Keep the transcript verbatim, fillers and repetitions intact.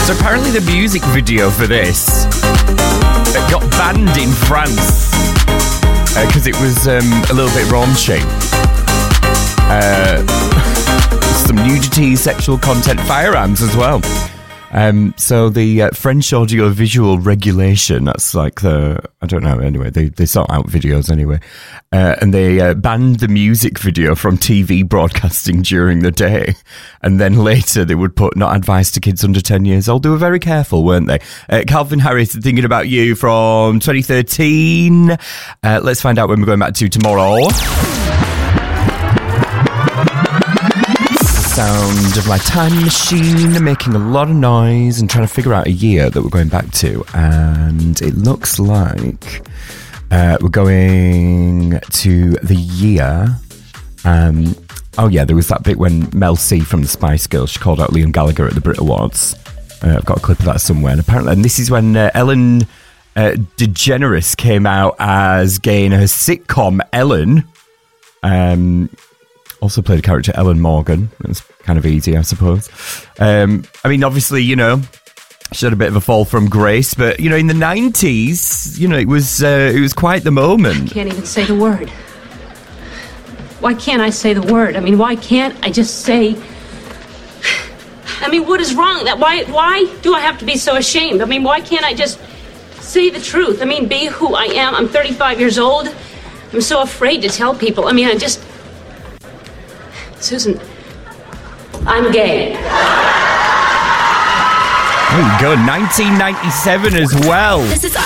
So apparently the music video for this got banned in France because uh, it was um, a little bit raunchy. Uh, some nudity, sexual content, firearms as well. Um, so the uh, French audio-visual regulation, that's like the, I don't know, anyway, they, they sort out videos anyway, uh, and they uh, banned the music video from T V broadcasting during the day, and then later they would put not advised to kids under ten years old. They were very careful, weren't they? Uh, Calvin Harris, Thinking About You from twenty thirteen. Uh, let's find out when we're going back to tomorrow. Sound of my time machine making a lot of noise and trying to figure out a year that we're going back to, and it looks like uh, we're going to the year um, oh yeah, there was that bit when Mel C from the Spice Girls, she called out Liam Gallagher at the Brit Awards. uh, I've got a clip of that somewhere, and apparently and this is when uh, Ellen uh, DeGeneres came out as gay in her sitcom Ellen. um Also played a character, Ellen Morgan. That's kind of easy, I suppose. Um, I mean, obviously, you know, she had a bit of a fall from grace, but, you know, in the nineties, you know, it was uh, it was quite the moment. I can't even say the word. Why can't I say the word? I mean, why can't I just say... I mean, what is wrong? That why why do I have to be so ashamed? I mean, why can't I just say the truth? I mean, be who I am. I'm thirty-five years old. I'm so afraid to tell people. I mean, I just... Susan, I'm gay. There you go, nineteen ninety-seven as well. This is